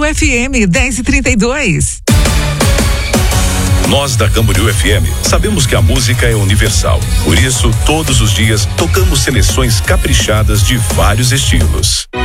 FM 10:32. Nós da Camboriú FM sabemos que a música é universal. Por isso, todos os dias tocamos seleções caprichadas de vários estilos.